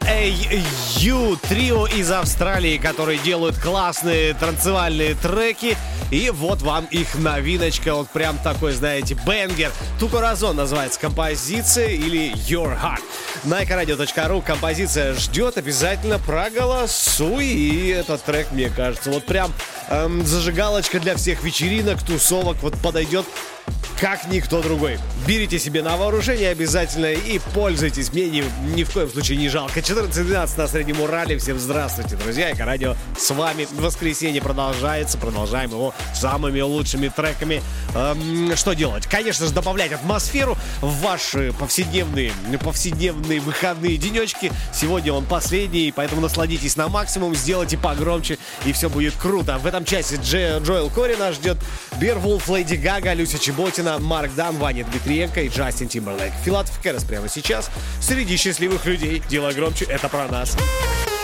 AU, трио из Австралии, которые делают классные танцевальные треки. И вот вам их новиночка, вот прям такой, знаете, бенгер. Тукоразон называется композиция, или Your Heart. На ecoradio.ru композиция ждет, обязательно проголосуй. И этот трек, мне кажется, вот прям зажигалочка для всех вечеринок, тусовок, вот подойдет как никто другой. Берите себе на вооружение обязательно и пользуйтесь. Мне ни в коем случае не жалко. 14:12 на Среднем Урале. Всем здравствуйте, друзья. Эко-радио с вами. Воскресенье продолжается. Продолжаем его самыми лучшими треками. Что делать? Конечно же, добавлять атмосферу в ваши повседневные выходные денечки. Сегодня он последний, поэтому насладитесь на максимум, сделайте погромче, и все будет круто. В этом часе Джоэл Кори нас ждет, Бирвулф, Леди Гага, Люся Чеботина, Марк Дан, Ваня Дмитриенко и Джастин Тимберлейк. Филатов Кэрос прямо сейчас среди счастливых людей. Делай громче, это про нас.